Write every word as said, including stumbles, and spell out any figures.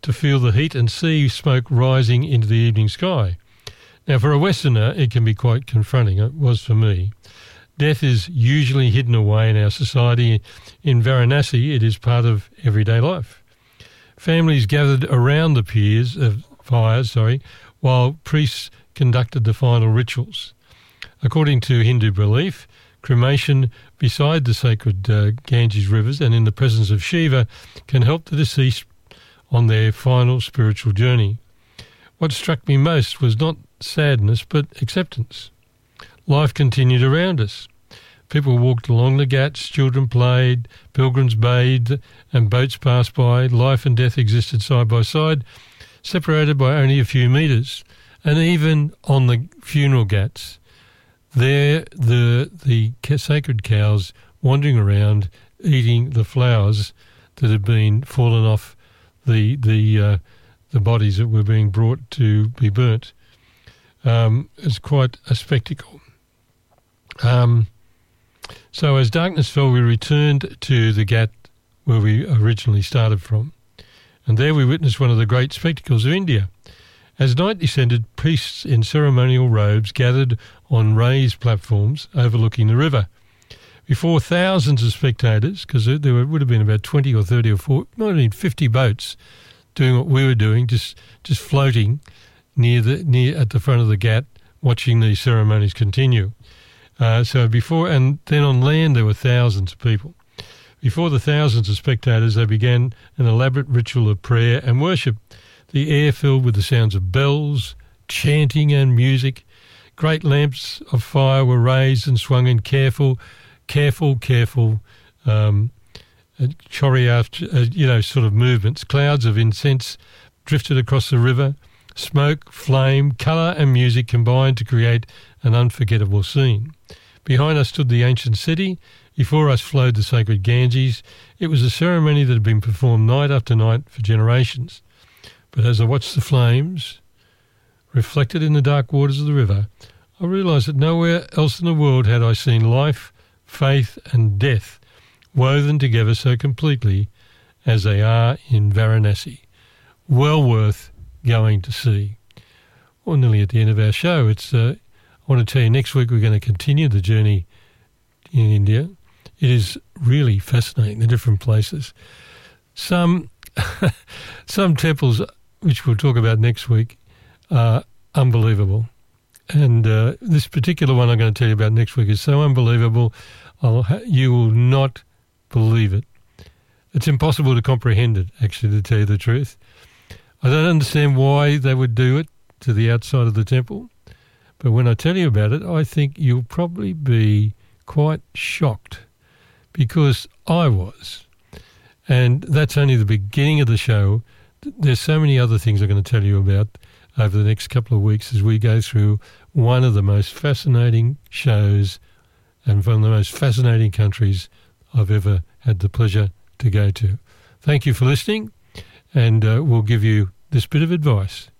to feel the heat and see smoke rising into the evening sky. Now, for a Westerner, it can be quite confronting. It was for me. Death is usually hidden away in our society. In Varanasi, it is part of everyday life. Families gathered around the piers, uh, fires, sorry, while priests conducted the final rituals. According to Hindu belief, cremation beside the sacred uh, Ganges rivers and in the presence of Shiva can help the deceased on their final spiritual journey. What struck me most was not sadness but acceptance. Life continued around us. People walked along the ghats, children played, pilgrims bathed, and boats passed by. Life and death existed side by side, separated by only a few metres. And even on the funeral ghats, there the the sacred cows wandering around, eating the flowers that had been fallen off the the uh, the bodies that were being brought to be burnt. Um, it's quite a spectacle. Um, so as darkness fell, we returned to the Ghat where we originally started from. And there we witnessed one of the great spectacles of India. As night descended, priests in ceremonial robes gathered on raised platforms overlooking the river. Before thousands of spectators, because there would have been about twenty or thirty or forty, not even fifty boats doing what we were doing, just just floating near the near at the front of the Ghat, watching these ceremonies continue. Uh, so before, and then on land there were thousands of people. Before the thousands of spectators, they began an elaborate ritual of prayer and worship. The air filled with the sounds of bells, chanting and music. Great lamps of fire were raised and swung in careful, careful, careful um, chariot, uh, you know, sort of movements. Clouds of incense drifted across the river. Smoke, flame, colour and music combined to create an unforgettable scene. Behind us stood the ancient city. Before us flowed the sacred Ganges. It was a ceremony that had been performed night after night for generations. But as I watched the flames reflected in the dark waters of the river, I realised that nowhere else in the world had I seen life, faith and death woven together so completely as they are in Varanasi. Well worth going to see. Well, nearly at the end of our show. It's. Uh, I want to tell you, next week we're going to continue the journey in India. It is really fascinating, the different places. Some some temples, which we'll talk about next week, are unbelievable. And uh, this particular one I'm going to tell you about next week is so unbelievable, I'll ha- you will not believe it. It's impossible to comprehend it, actually, to tell you the truth. I don't understand why they would do it to the outside of the temple, but when I tell you about it, I think you'll probably be quite shocked, because I was. And that's only the beginning of the show. There's so many other things I'm going to tell you about over the next couple of weeks as we go through one of the most fascinating shows and one of the most fascinating countries I've ever had the pleasure to go to. Thank you for listening, and uh, we'll give you this bit of advice.